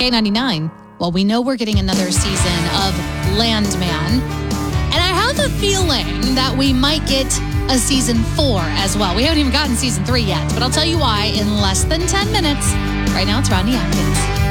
K99. Well, we know we're getting another season of Landman. And I have a feeling that we might get a season 4 as well. We haven't even gotten season 3 yet, but I'll tell you why in less than 10 minutes. Right now, it's Rodney Atkins.